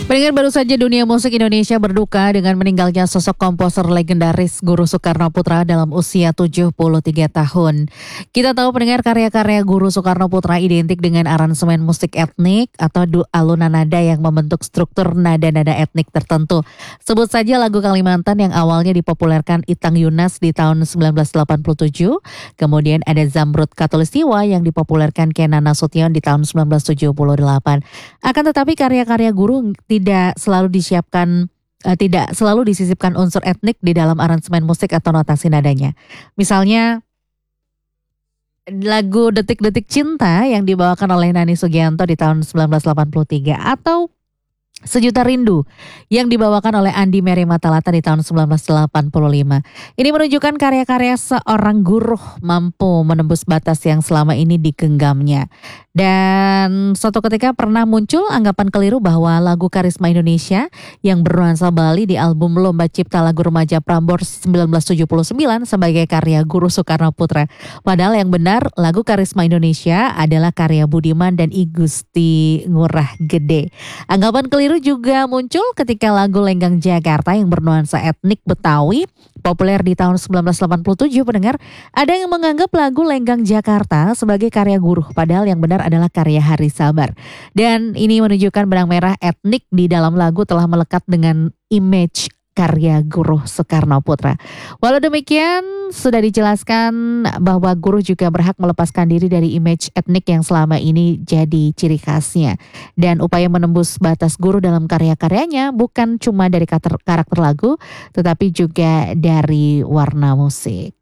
Pendengar, baru saja dunia musik Indonesia berduka dengan meninggalnya sosok komposer legendaris Guru Soekarno Putra dalam usia 73 tahun. Kita tahu pendengar, karya-karya Guru Soekarno Putra identik dengan aransemen musik etnik atau alunan nada yang membentuk struktur nada-nada etnik tertentu. Sebut saja lagu Kalimantan yang awalnya dipopulerkan Itang Yunas di tahun 1987. Kemudian ada Zamrud Khatulistiwa yang dipopulerkan Kenan Nasution di tahun 1978. Akan tetapi karya-karya Guru tidak selalu disisipkan unsur etnik di dalam aransemen musik atau notasi nadanya. Misalnya lagu Detik-Detik Cinta yang dibawakan oleh Nani Sugianto di tahun 1983 atau Sejuta Rindu yang dibawakan oleh Andi Meri Matalata di tahun 1985. Ini menunjukkan karya-karya seorang guru mampu menembus batas yang selama ini digenggamnya. Dan suatu ketika pernah muncul anggapan keliru bahwa lagu Karisma Indonesia yang bernuansa Bali di album Lomba Cipta Lagu Remaja Prambors 1979 sebagai karya Guru Soekarno Putra. Padahal yang benar lagu Karisma Indonesia adalah karya Budiman dan I Gusti Ngurah Gede. Anggapan keliru juga muncul ketika lagu Lenggang Jakarta yang bernuansa etnik Betawi populer di tahun 1987. Pendengar, ada yang menganggap lagu Lenggang Jakarta sebagai karya Guru, padahal yang benar adalah karya Hari Sabar. Dan ini menunjukkan benang merah etnik di dalam lagu telah melekat dengan image karya Guru Soekarno Putra. Walau demikian, sudah dijelaskan bahwa Guru juga berhak melepaskan diri dari image etnik yang selama ini jadi ciri khasnya. Dan upaya menembus batas Guru dalam karya-karyanya bukan cuma dari karakter lagu, tetapi juga dari warna musik.